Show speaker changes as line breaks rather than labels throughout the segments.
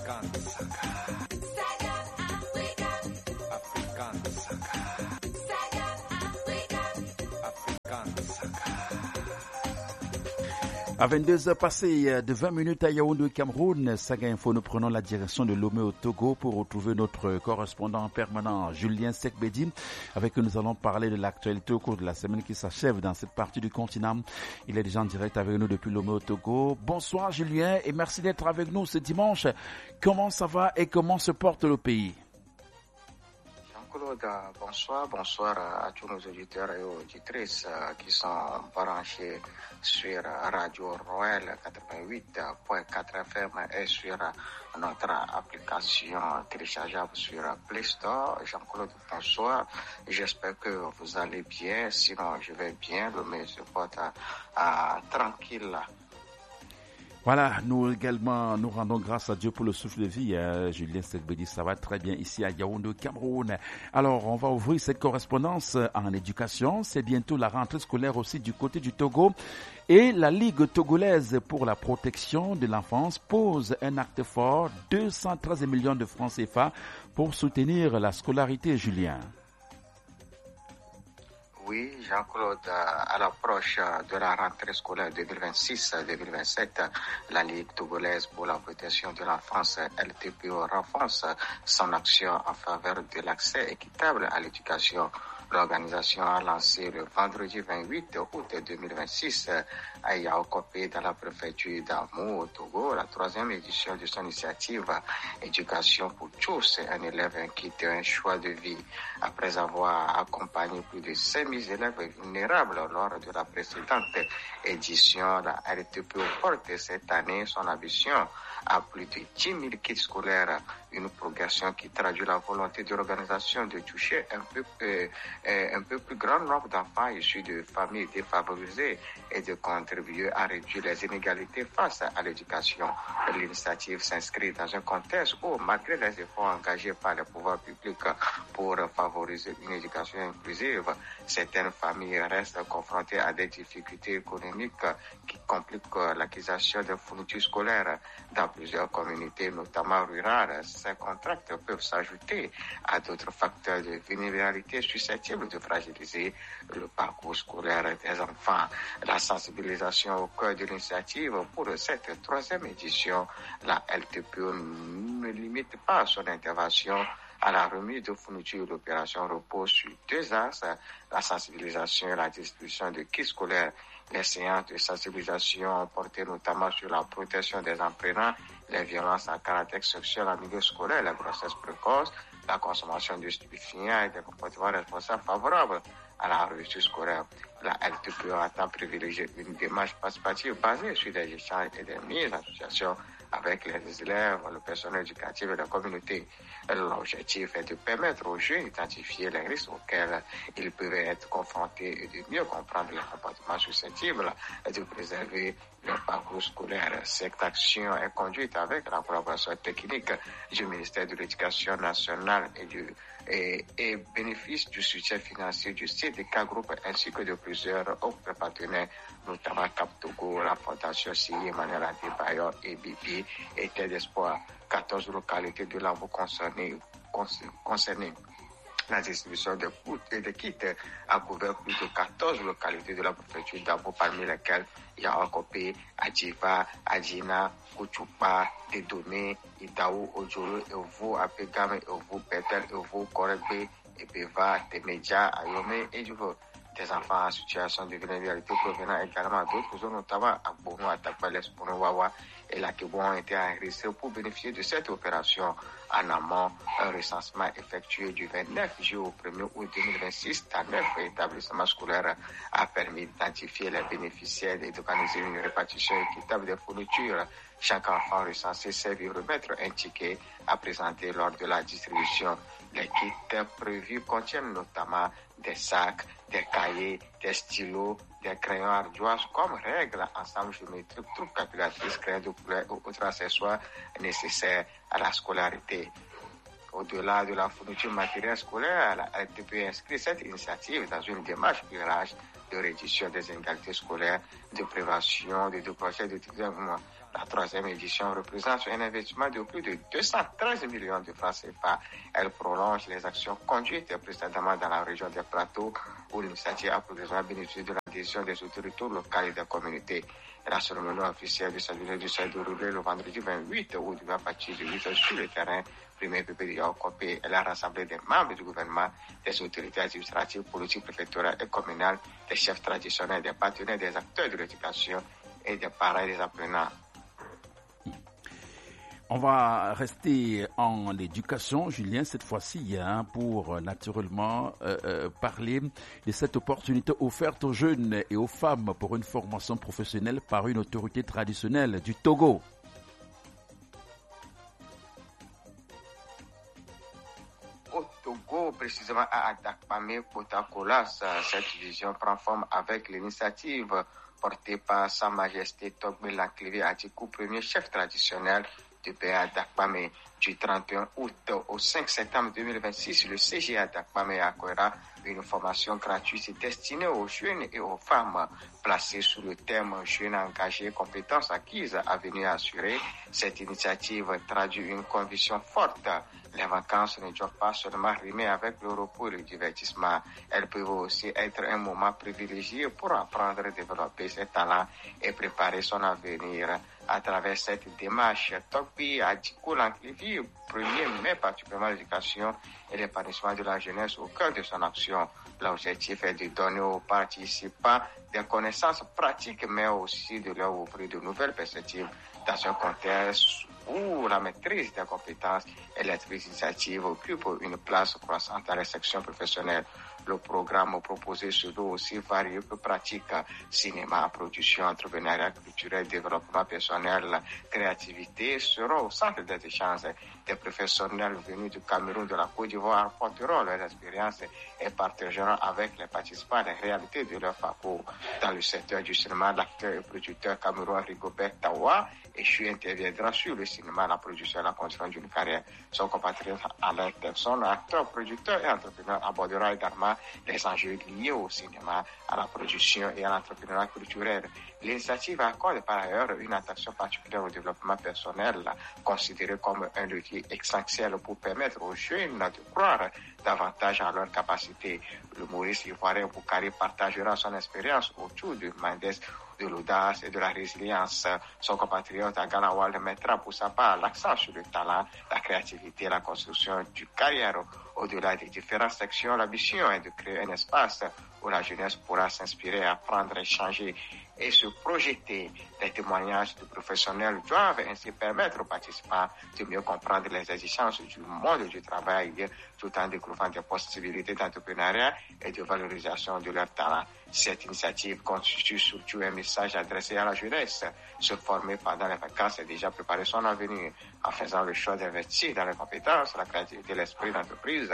À 22h passées de 20 minutes à Yaoundé, Cameroun, Saga Info, nous prenons la direction de Lomé au Togo pour retrouver notre correspondant permanent Julien Sekbedi, avec qui nous allons parler de l'actualité au cours de la semaine qui s'achève dans cette partie du continent. Il est déjà en direct avec nous depuis Lomé au Togo. Bonsoir Julien et merci d'être avec nous ce dimanche. Comment ça va et comment se porte le pays?
Jean-Claude, bonsoir à tous nos auditeurs et auditrices qui sont branchés sur Radio Royal 88.4 FM et sur notre application téléchargeable sur Play Store. Jean-Claude, bonsoir. J'espère que vous allez bien. Sinon, je vais bien. Le se porte tranquille.
Voilà, nous également, nous rendons grâce à Dieu pour le souffle de vie. Julien Sekbedi, ça va très bien ici à Yaoundé, Cameroun. Alors, on va ouvrir cette correspondance en éducation. C'est bientôt la rentrée scolaire aussi du côté du Togo. Et la Ligue togolaise pour la protection de l'enfance pose un acte fort, 213 millions de francs CFA pour soutenir la scolarité, Julien.
Oui, Jean-Claude, à l'approche de la rentrée scolaire 2026-2027, la Ligue togolaise pour la protection de l'enfance, LTPO, renforce son action en faveur de l'accès équitable à l'éducation. L'organisation a lancé le vendredi 28 août 2026 à Yaoundé dans la préfecture d'Amou au Togo, la 3e édition de son initiative Éducation pour tous, un élève quitte un choix de vie. Après avoir accompagné plus de 5000 élèves vulnérables lors de la précédente édition, la LTPO porte cette année son ambition à plus de 10 000 kits scolaires, une progression qui traduit la volonté de l'organisation de toucher un peu plus grand nombre d'enfants issus de familles défavorisées et de contribuer à réduire les inégalités face à l'éducation. L'initiative s'inscrit dans un contexte où, malgré les efforts engagés par les pouvoirs publics pour favoriser une éducation inclusive, certaines familles restent confrontées à des difficultés économiques qui compliquent l'acquisition de fournitures scolaires. Dans plusieurs communautés, notamment rurales, ces contraintes peuvent s'ajouter à d'autres facteurs de vulnérabilité susceptibles de fragiliser le parcours scolaire des enfants. La sensibilisation au cœur de l'initiative pour cette 3e édition, la LTPO ne limite pas son intervention à la remise de fournitures. L'opération repose sur 2 axes, la sensibilisation et la distribution de kits scolaires. Les séances de sensibilisation portaient notamment sur la protection des apprenants, les violences à caractère sexuel en milieu scolaire, la grossesse précoce, la consommation de stupéfiants et des comportements responsables favorables à la réussite scolaire. La LTPO entend privilégier une démarche participative basée sur des échanges et des mises en situation avec les élèves, le personnel éducatif et la communauté. L'objectif est de permettre aux jeunes d'identifier les risques auxquels ils peuvent être confrontés et de mieux comprendre les comportements susceptibles et de préserver leur parcours scolaire. Cette action est conduite avec la collaboration technique du ministère de l'Éducation nationale et bénéfice du soutien financier du CDK Group ainsi que de plusieurs autres partenaires, notamment Cap Togo, la Fondation Siri Emmanuel Adebayor et Bibi et Terre d'Espoir. 14 localités de l'Ambo concernées. La distribution des kits a couvert plus de 14 localités de la préfecture d'Ambo, parmi lesquelles Yaoundé, Adjiva, Adjina, Kouchoupa, Dédomé, Idaou, Ojoro, Evo, Apegame, Evo, Betel, Evo, Koregbe, Ebeva, Temedia, Ayome et Djivo. Des enfants en situation de vulnérabilité provenant également d'autres zones, notamment à Bono, Atakpales, Wawa et Lakebo ont été enregistrés pour bénéficier de cette opération. En amont, un recensement effectué du 29 juillet au 1er août 2026 dans 9 établissements scolaires a permis d'identifier les bénéficiaires et d'organiser une répartition équitable des fournitures. Chaque enfant recensé sait remettre un ticket à présenter lors de la distribution. Les kits prévus contiennent notamment des sacs, des cahiers, des stylos, des crayons ardoises comme règles, ensemble géométriques, troupes calculatrices, crayons de couleur ou autres accessoires nécessaires à la scolarité. Au-delà de la fourniture matérielle scolaire, la LTP inscrit cette initiative dans une démarche plus large de réduction des inégalités scolaires, de prévention, de projets de développement La troisième édition représente un investissement de plus de 213 millions de francs CFA. Elle prolonge les actions conduites précédemment dans la région des Plateaux, où l'initiative a progressivement bénéficié de l'adhésion des autorités locales et des communautés. La cérémonie officielle de cette journée s'est déroulée le vendredi 28 août à partir de 8 heures sur le terrain. Premier PP de Yaoukopé, elle a rassemblé des membres du gouvernement, des autorités administratives, politiques, préfectorales et communales, des chefs traditionnels, des partenaires, des acteurs de l'éducation et des parents et des apprenants.
On va rester en éducation, Julien, cette fois-ci, pour naturellement parler de cette opportunité offerte aux jeunes et aux femmes pour une formation professionnelle par une autorité traditionnelle du Togo.
Au Togo, précisément à Dakpamé, Potakolas, cette vision prend forme avec l'initiative portée par Sa Majesté Togbe Lanclevé Atikou, premier chef traditionnel du PA Dakpamé. Du 31 août au 5 septembre 2026, le CGA Dakpamé accueillera une formation gratuite destinée aux jeunes et aux femmes placée sous le thème jeunes engagés, compétences acquises à venir assurer. Cette initiative traduit une conviction forte. Les vacances ne doivent pas seulement rimer avec le repos et le divertissement. Elles peuvent aussi être un moment privilégié pour apprendre et développer ses talents et préparer son avenir. À travers cette démarche, Togbe Atikou Lanclevé met particulièrement l'éducation et l'épanouissement de la jeunesse au cœur de son action. L'objectif est de donner aux participants des connaissances pratiques, mais aussi de leur ouvrir de nouvelles perspectives dans un contexte où la maîtrise des compétences et l'esprit d'initiative occupent une place croissante dans les sections professionnelles. Le programme proposé se veut aussi varié que pratique. Cinéma, production, entrepreneuriat culturel, développement personnel, créativité seront au centre des échanges. Des professionnels venus du Cameroun, de la Côte d'Ivoire porteront leurs expériences et partageront avec les participants les réalités de leur parcours. Dans le secteur du cinéma, l'acteur et producteur camerounais Rigobert Tawa interviendra sur le cinéma, la production et la construction d'une carrière. Son compatriote Alain Tepson, acteur, producteur et entrepreneur, abordera également les enjeux liés au cinéma, à la production et à l'entrepreneuriat culturel. L'initiative accorde par ailleurs une attention particulière au développement personnel, considéré comme un levier essentiel pour permettre aux jeunes de croire davantage à leurs capacités. Le Maurice ivoirien Boukari partagera son expérience autour du Mendes, de l'audace et de la résilience. Son compatriote Agalawal mettra pour sa part l'accent sur le talent, la créativité et la construction d'une carrière. Au-delà des différentes sections, la mission est de créer un espace où la jeunesse pourra s'inspirer, apprendre, échanger et se projeter. Les témoignages de professionnels doivent ainsi permettre aux participants de mieux comprendre les exigences du monde du travail tout en découvrant des possibilités d'entrepreneuriat et de valorisation de leurs talents. Cette initiative constitue surtout un message adressé à la jeunesse. Se former pendant les vacances et déjà préparer son avenir en faisant le choix d'investir dans les compétences, la créativité et l'esprit d'entreprise.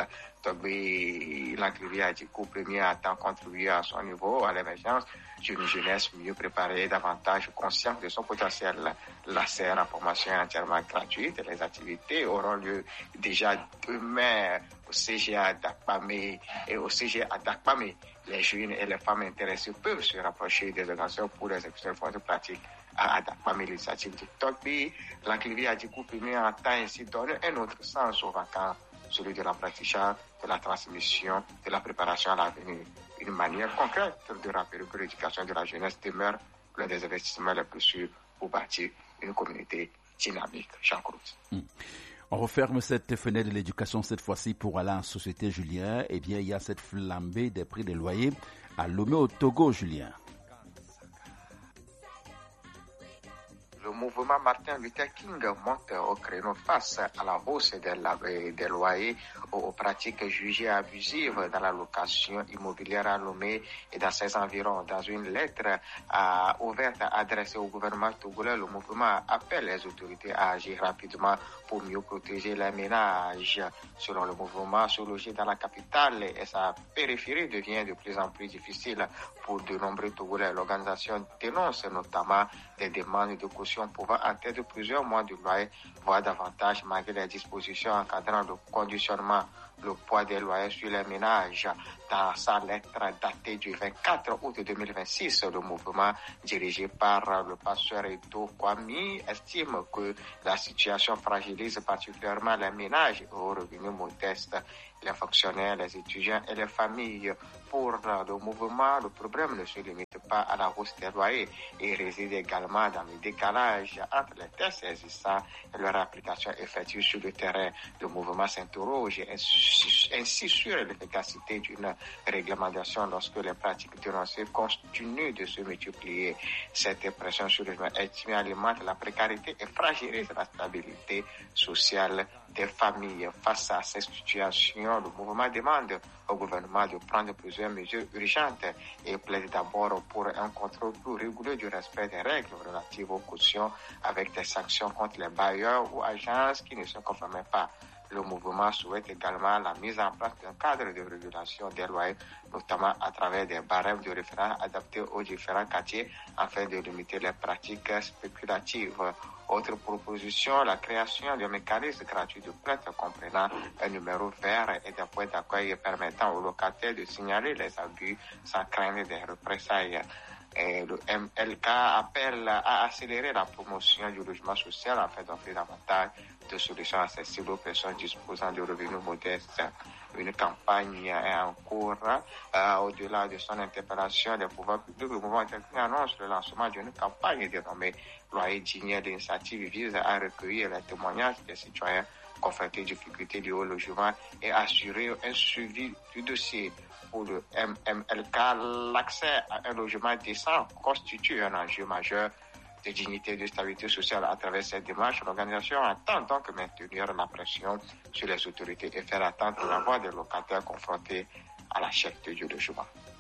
Togbe Lanclevé Atikou premier a tant contribué à son niveau à l'émergence d'une jeunesse mieux préparée et davantage consciente de son potentiel. La serre en formation est entièrement gratuite et les activités auront lieu déjà demain au CGA Dakpamé et au CGA Dakpamé. Les jeunes et les femmes intéressées peuvent se rapprocher des organisations pour les exercices de formation pratique à Dakpamé. L'initiative de Togbe Lanclevé Atikou premier entend ainsi donner un autre sens aux vacances, celui de l'apprentissage, de la transmission, de la préparation à l'avenir. Une manière concrète de rappeler que l'éducation de la jeunesse demeure l'un des investissements les plus sûrs pour bâtir une communauté dynamique. Jean Cruz.
On referme cette fenêtre de l'éducation cette fois-ci pour aller en société, Julien. Eh bien, il y a cette flambée des prix des loyers à Lomé au Togo, Julien.
Le mouvement Martin Luther King monte au créneau face à la hausse des loyers, aux pratiques jugées abusives dans la location immobilière à Lomé et dans ses environs. Dans une lettre ouverte adressée au gouvernement togolais, le mouvement appelle les autorités à agir rapidement pour mieux protéger les ménages. Selon le mouvement, se loger dans la capitale et sa périphérie devient de plus en plus difficile pour de nombreux Togolais. L'organisation dénonce notamment des demandes de caution pour pouvant entendre plusieurs mois de loyer, voire davantage, malgré les dispositions encadrant le conditionnement, le poids des loyers sur les ménages. Dans sa lettre datée du 24 août 2026, le mouvement dirigé par le pasteur Edo Kwame estime que la situation fragilise particulièrement les ménages aux revenus modestes, les fonctionnaires, les étudiants et les familles. Pour le mouvement, le problème ne se limite pas à la hausse des loyers et réside également dans le décalage entre les tests existants et leur application effective sur le terrain. Le mouvement s'interroge ainsi sur l'efficacité d'une réglementation lorsque les pratiques dénoncées continuent de se multiplier. Cette pression sur le intime alimente la précarité et fragilise la stabilité sociale des familles. Face à cette situation, le mouvement demande au gouvernement de prendre plusieurs mesures urgentes et plaide d'abord pour un contrôle plus rigoureux du respect des règles relatives aux cautions avec des sanctions contre les bailleurs ou agences qui ne se conforment pas. Le mouvement souhaite également la mise en place d'un cadre de régulation des loyers, notamment à travers des barèmes de référence adaptés aux différents quartiers afin de limiter les pratiques spéculatives. Autre proposition, la création d'un mécanisme gratuit de plainte comprenant un numéro vert et des points d'accueil permettant aux locataires de signaler les abus sans craindre des représailles. Et le MLK appelle à accélérer la promotion du logement social afin d'offrir davantage de solutions accessibles aux personnes disposant de revenus modestes. Une campagne est en cours. Au-delà de son interpellation, les pouvoirs publics, le mouvement intervenu annonce le lancement d'une campagne dénommée Loyer digne. L'initiative vise à recueillir les témoignages des citoyens confrontés aux difficultés liées au logement et assurer un suivi du dossier. Pour le MMLK, l'accès à un logement décent constitue un enjeu majeur de dignité et de stabilité sociale. À travers cette démarche, l'organisation entend donc maintenir la pression sur les autorités et faire attendre la voix des locataires confrontés à la cherté du logement.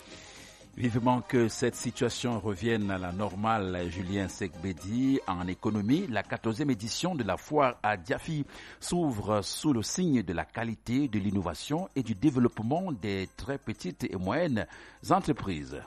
Vivement que cette situation revienne à la normale. Julien Sekbedi, en économie, la 14e édition de la foire à Diafi s'ouvre sous le signe de la qualité, de l'innovation et du développement des très petites et moyennes entreprises.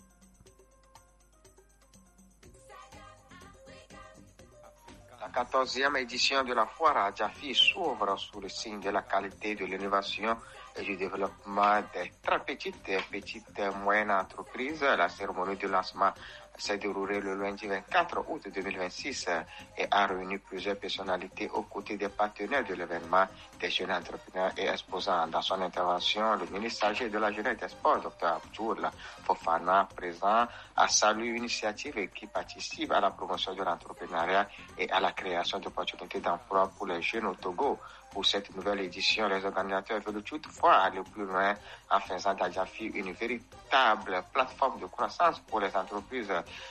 La 14e édition de la foire à Diafi s'ouvre sous le signe de la qualité, de l'innovation et du développement des très petites et moyennes entreprises. La cérémonie de lancement s'est déroulée le lundi 24 août 2026 et a réuni plusieurs personnalités aux côtés des partenaires de l'événement, des jeunes entrepreneurs et exposants. Dans son intervention, le ministre chargé de la Jeunesse et des Sports, Dr Abdoul Fofana, présent, a salué l'initiative qui participe à la promotion de l'entrepreneuriat et à la création d'opportunités d'emploi pour les jeunes au Togo. Pour cette nouvelle édition, les organisateurs veulent toutefois aller plus loin en faisant d'Adiafi une véritable plateforme de croissance pour les entreprises.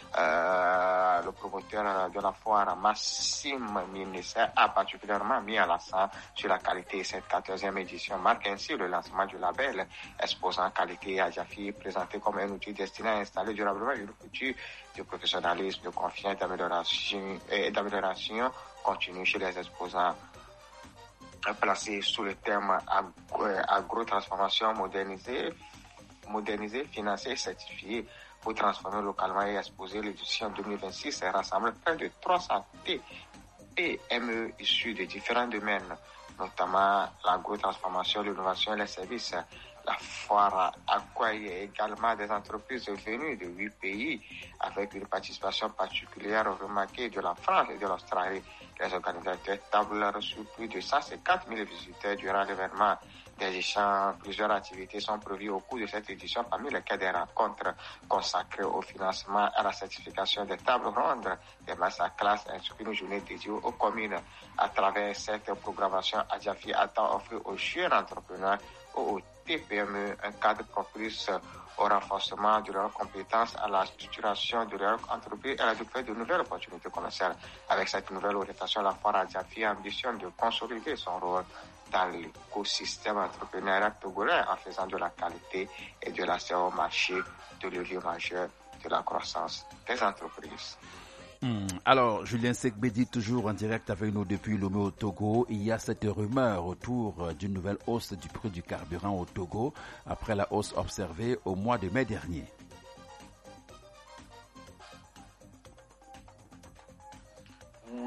Le promoteur de la foire, Massim Minesse, a particulièrement mis à l'accent sur la qualité. Cette 14e édition marque ainsi le lancement du label exposant qualité Adiafi, présenté comme un outil destiné à installer durablement une culture de professionnalisme, de confiance et d'amélioration continue chez les exposants. Placé sous le thème agro-transformation modernisée, financée et certifiée pour transformer localement et exposer l'édition 2026 et rassemble près de 300 PME issus de différents domaines, notamment l'agro-transformation, l'innovation et les services. La foire accueille également des entreprises venues de 8 pays avec une participation particulière remarquée de la France et de l'Australie. Les organisateurs tablent sur plus de 150 000 visiteurs durant l'événement. Des échanges, plusieurs activités sont prévues au cours de cette édition, parmi lesquelles des rencontres consacrées au financement, à la certification des tables rondes, des masterclass ainsi qu'une journée dédiée aux communes. À travers cette programmation, Adiafi attend offrir aux jeunes entrepreneurs ou aux TPME un cadre propice au renforcement de leurs compétences, à la structuration de leur entreprise et à la découverte de nouvelles opportunités commerciales. Avec cette nouvelle orientation, la foire à Diafi ambitionne de consolider son rôle dans l'écosystème entrepreneurial togolais en faisant de la qualité et de l'accès au marché de levier majeur de la croissance des entreprises.
Alors, Julien Sekbedi, toujours en direct avec nous depuis Lomé au Togo. Il y a cette rumeur autour d'une nouvelle hausse du prix du carburant au Togo après la hausse observée au mois de mai dernier.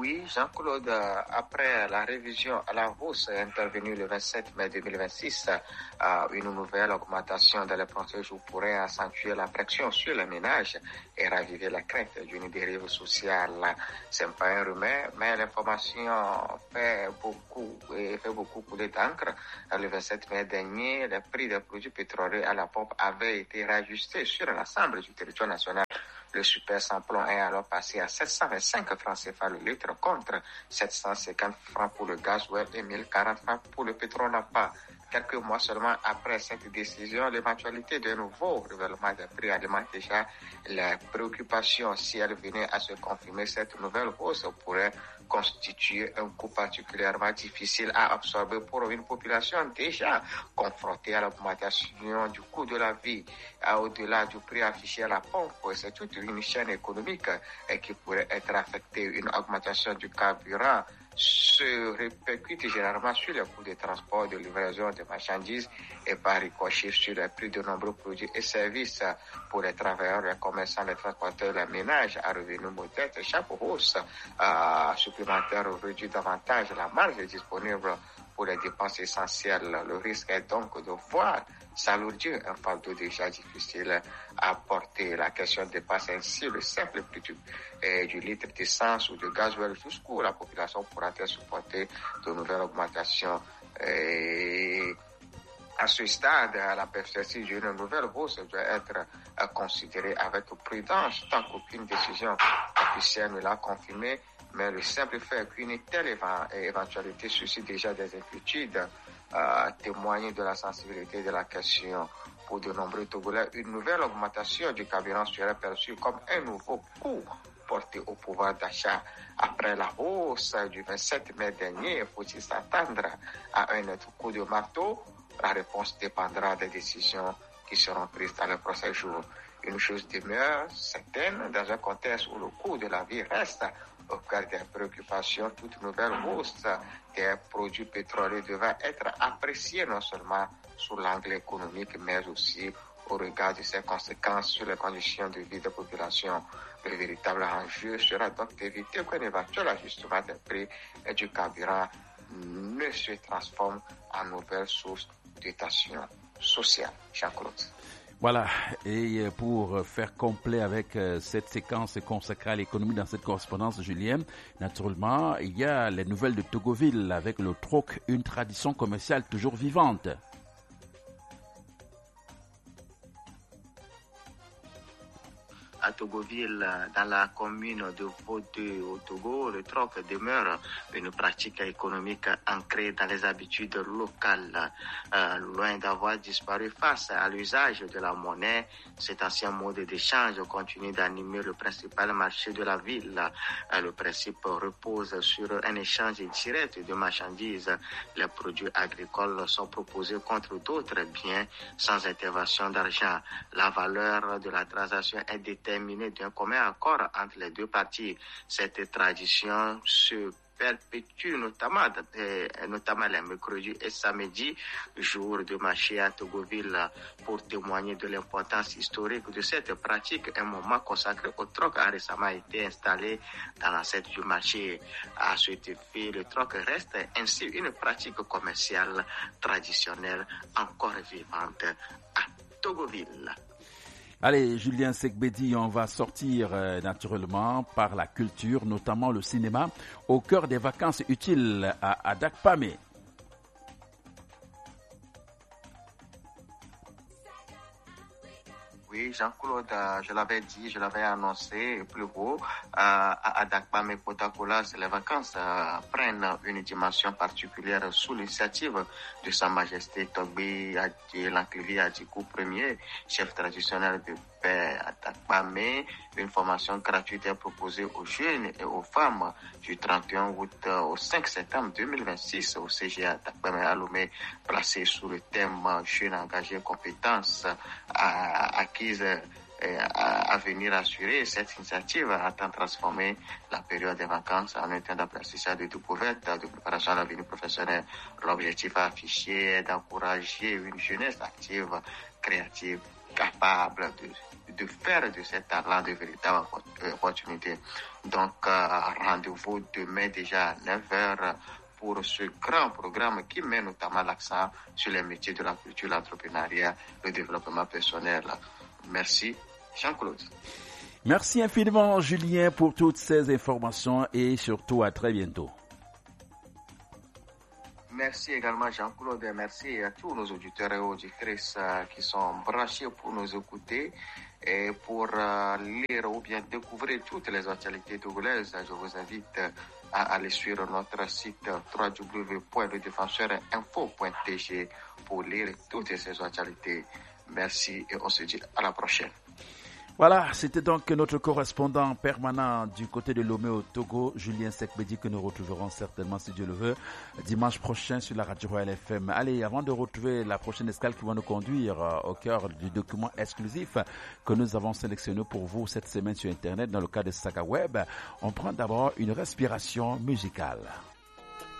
Oui, Jean-Claude, après la révision à la hausse intervenue le 27 mai 2026, une nouvelle augmentation dans les prochains jours pourrait accentuer la pression sur les ménages et raviver la crainte d'une dérive sociale. C'est pas un remède, mais l'information fait beaucoup couler d'encre. Le 27 mai dernier, le prix des produits pétroliers à la pompe avait été réajusté sur l'ensemble du territoire national. Le super samplon est alors passé à 725 francs CFA le litre contre 750 francs pour le gasoil et 1040 francs pour le pétrole à pas. Quelques mois seulement après cette décision, l'éventualité d'un nouveau renouvellement des prix alimente déjà les préoccupations. Si elle venait à se confirmer, cette nouvelle hausse pourrait constituer un coût particulièrement difficile à absorber pour une population déjà confrontée à l'augmentation du coût de la vie. Au-delà du prix affiché à la pompe, c'est toute une chaîne économique qui pourrait être affectée. Une augmentation du carburant se répercute généralement sur les coûts de transport, de livraison de marchandises et par ricochet sur les prix de nombreux produits et services. Pour les travailleurs, les commerçants, les transporteurs, les ménages à revenus modestes, chaque hausse supplémentaire réduit davantage la marge disponible pour les dépenses essentielles. Le risque est donc de voir s'alourdir un fardeau déjà difficile à porter. La question dépasse ainsi le simple prix du litre d'essence ou de gasoil, jusqu'où la population pourra-t-elle supporter de nouvelles augmentations. À ce stade, la perspective d'une nouvelle hausse doit être considérée avec prudence, tant qu'aucune décision officielle ne l'a confirmé. Mais le simple fait qu'une telle éventualité suscite déjà des inquiétudes témoigne de la sensibilité de la question. Pour de nombreux Togolais, une nouvelle augmentation du carburant serait perçue comme un nouveau coup porté au pouvoir d'achat. Après la hausse du 27 mai dernier, faut-il s'attendre à un autre coup de marteau? La réponse dépendra des décisions qui seront prises dans les prochains jours. Une chose demeure certaine, dans un contexte où le coût de la vie reste au cœur des préoccupations, toute nouvelle hausse des produits pétroliers devra être appréciée non seulement sous l'angle économique, mais aussi au regard de ses conséquences sur les conditions de vie des populations. Le véritable enjeu sera donc d'éviter qu'un éventuel ajustement des prix et du carburant ne se transforme en nouvelle source de tension sociale. Jean-Claude.
Voilà, et pour faire complet avec cette séquence consacrée à l'économie dans cette correspondance, Julien, naturellement, il y a les nouvelles de Togoville avec le troc, une tradition commerciale toujours vivante.
À Togoville, dans la commune de Vaudeux au Togo, le troc demeure une pratique économique ancrée dans les habitudes locales. Loin d'avoir disparu face à l'usage de la monnaie, cet ancien mode d'échange continue d'animer le principal marché de la ville. Le principe repose sur un échange direct de marchandises. Les produits agricoles sont proposés contre d'autres biens sans intervention d'argent. La valeur de la transaction est déterminée d'un commun accord entre les deux parties. Cette tradition se perpétue notamment les mercredis et samedis, jour de marché à Togoville. Pour témoigner de l'importance historique de cette pratique, un moment consacré au troc a récemment été installé dans l'enceinte du marché. À cet effet, le troc reste ainsi une pratique commerciale traditionnelle encore vivante à Togoville.
Allez, Julien Sekbedi, on va sortir naturellement par la culture, notamment le cinéma, au cœur des vacances utiles à Dakpame.
Oui, Jean-Claude, je l'avais dit, je l'avais annoncé plus haut, à Dakpame et Potakolas, les vacances prennent une dimension particulière sous l'initiative de Sa Majesté Togbe Lanklevi Adjikou Ier, chef traditionnel de paix à Dakpame. Une formation gratuite est proposée aux jeunes et aux femmes du 31 août au 5 septembre 2026 au CGA Dakpame Alomé, placé sous le thème Jeunes engagés compétences acquises à venir assurer cette initiative entend transformer la période des vacances en un temps d'apprentissage de découverte, de préparation à l'avenir professionnel. L'objectif affiché est d'encourager une jeunesse active, créative, capable de faire de cet talent de véritable opportunité. Donc, rendez-vous demain déjà à 9h pour ce grand programme qui met notamment l'accent sur les métiers de la culture, l'entrepreneuriat, le développement personnel. Merci, Jean-Claude.
Merci infiniment, Julien, pour toutes ces informations et surtout à très bientôt.
Merci également, Jean-Claude. Merci à tous nos auditeurs et auditrices qui sont branchés pour nous écouter et pour lire ou bien découvrir toutes les actualités togolaises. Je vous invite à aller sur notre site www.ledefenseursinfo.tg pour lire toutes ces actualités. Merci et on se dit à la prochaine.
Voilà, c'était donc notre correspondant permanent du côté de Lomé au Togo, Julien Sekbedi, que nous retrouverons certainement, si Dieu le veut, dimanche prochain sur la radio Royal FM. Allez, avant de retrouver la prochaine escale qui va nous conduire au cœur du document exclusif que nous avons sélectionné pour vous cette semaine sur Internet dans le cadre de Saga Web, on prend d'abord une respiration musicale.